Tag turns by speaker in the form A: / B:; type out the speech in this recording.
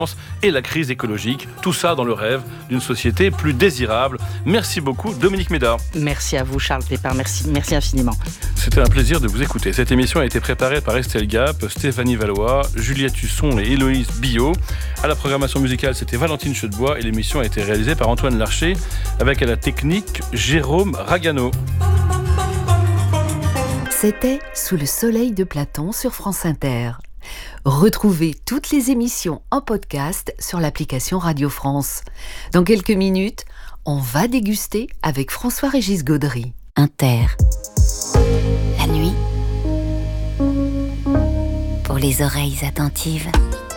A: et la crise écologique. Tout ça dans le rêve d'une société plus désirable. Merci beaucoup, Dominique Méda.
B: Merci à vous, Charles Pépin. Merci infiniment.
A: C'était un plaisir de vous écouter. Cette émission a été préparée par Estelle Gap, Stéphanie Valois, Juliette Husson et Héloïse Billot. À la programmation musicale, c'était Valentine Chedebois et l'émission a été réalisée par Antoine Larcher avec à la technique Jérôme Ragano.
C: C'était Sous le soleil de Platon sur France Inter. Retrouvez toutes les émissions en podcast sur l'application Radio France. Dans quelques minutes, on va déguster avec François-Régis Gaudry. Inter.
D: La nuit, pour les oreilles attentives.